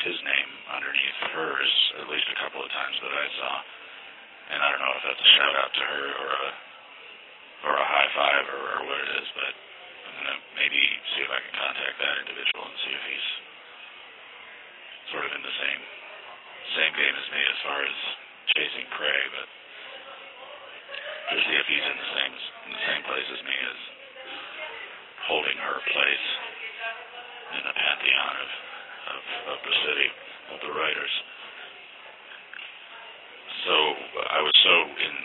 his name underneath hers at least a couple of times that I saw. And I don't know if that's a shout out to her or a high five or what it is, but I'm gonna maybe see if I can contact that individual and see if he's sort of in the same game as me as far as chasing prey, but to see if he's in the same place as me as holding her place in the pantheon of the city, of the writers. So I was so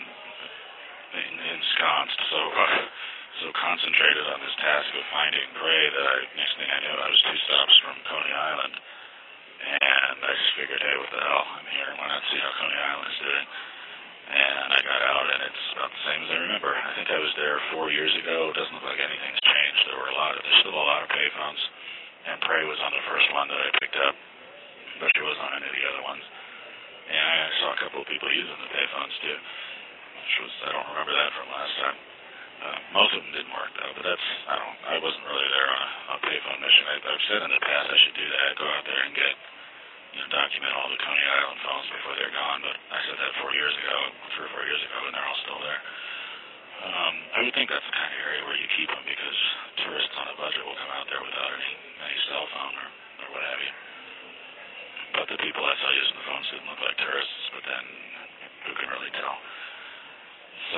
ensconced, so concentrated on this task of finding prey that next thing I knew, I was 2 stops from Coney Island, and I just figured, hey, what the hell? I'm here. Why not see how Coney Island is doing? And I got out, and it's about the same as I remember. I think I was there 4 years ago. It doesn't look like anything's changed. There's still a lot of payphones, and prey was on the first one that I picked up, but she wasn't on any of the other ones. And I saw a couple of people using the payphones too, which was, I don't remember that from last time. Most of them didn't work though, but I wasn't really there on a payphone mission. I've said in the past I should do that, go out there and document all the Coney Island phones before they're gone, but I said that 3 or 4 years ago, and they're all still there. I would think that's the kind of area where you keep them because tourists on a budget will come out there without any cell phone or what have you. But the people I saw using the phones didn't look like tourists, but then who can really tell? So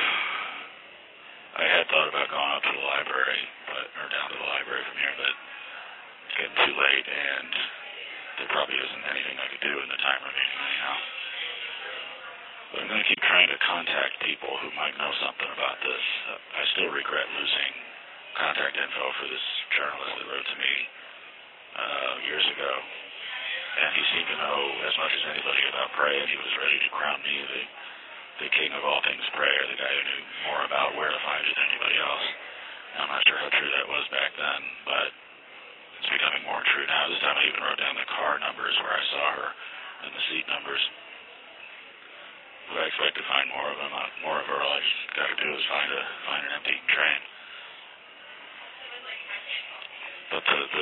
I had thought about going up to the library, or down to the library from here, but it's getting too late, and there probably isn't anything I could do in the time remaining anyhow. But I'm going to keep trying to contact people who might know something about this. I still regret losing contact info for this journalist that wrote to me years ago. And he seemed to know as much as anybody about prey, and he was ready to crown me the king of all things prey, or the guy who knew more about where to find it than anybody else. And I'm not sure how true that was back then, but it's becoming more true now. This time I even wrote down the car numbers where I saw her and the seat numbers. But I expect to find more of them. More of her. All I just got to do is find an empty train. But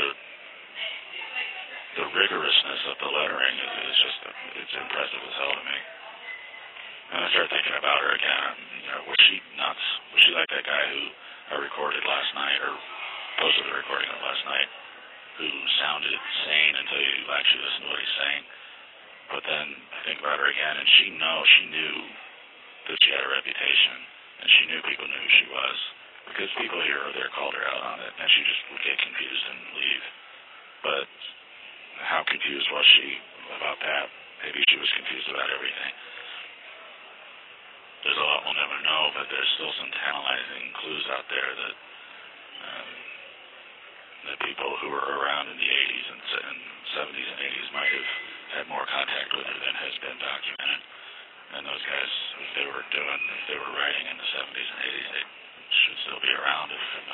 the rigorousness of the lettering is just it's impressive as hell to me. And I started thinking about her again. Was she nuts? Was she like that guy who I recorded last night, or posted the recording of last night, who sounded sane until you actually listen to what he's saying? But then I think about her again, and she knew that she had a reputation, and she knew people knew who she was, because people here or there called her out on it, and she just would get confused and leave. But how confused was she about that? Maybe she was confused about everything. There's a lot we'll never know, but there's still some tantalizing clues out there that people who were around in the 80s and 70s and 80s might have had more contact with her than has been documented. And those guys, if they were writing in the 70s and 80s, they should still be around, if